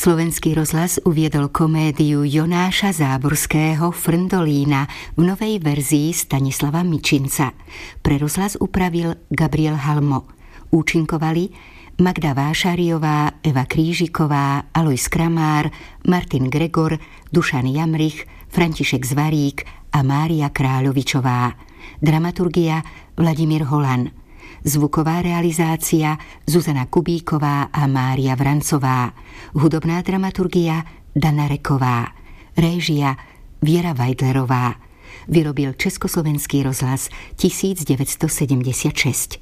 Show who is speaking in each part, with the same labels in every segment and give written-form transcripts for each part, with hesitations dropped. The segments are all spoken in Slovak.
Speaker 1: Slovenský rozhlas uviedol komédiu Jonáša Záborského Frndolína v novej verzii Stanislava Mičinca. Pre rozhlas upravil Gabriel Halmo. Účinkovali Magda Vášariová, Eva Krížiková, Alojz Kramár, Martin Gregor, Dušan Jamrich, František Zvarík a Mária Kráľovičová. Dramaturgia Vladimír Holan. Zvuková realizácia Zuzana Kubíková a Mária Vrancová. Hudobná dramaturgia Dana Reková. Réžia Viera Vajdlerová. Vyrobil Československý rozhlas 1976.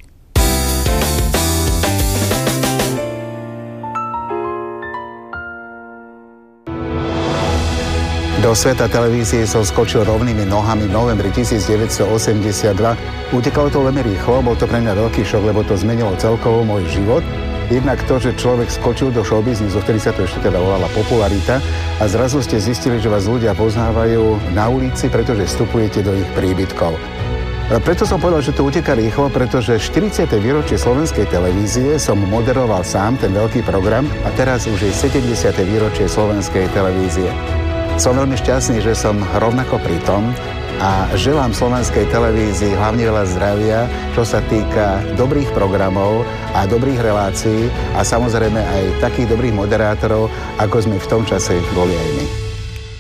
Speaker 2: Do sveta televízie som skočil rovnými nohami v novembri 1982. Utekalo to veľmi rýchlo, bol to pre mňa veľký šok, lebo to zmenilo celkovo môj život. Jednak to, že človek skočil do showbiznisu, vtedy sa to ešte teda volala popularita, a zrazu ste zistili, že vás ľudia poznávajú na ulici, pretože vstupujete do ich príbytkov. Preto som povedal, že to uteká rýchlo, pretože 40. výročie slovenskej televízie som moderoval sám ten veľký program a teraz už je 70. výročie slovenskej televízie. Som veľmi šťastný, že som rovnako pri tom a želám slovenskej televízii hlavne veľa zdravia, čo sa týka dobrých programov a dobrých relácií a samozrejme aj takých dobrých moderátorov, ako sme v tom čase boli aj my.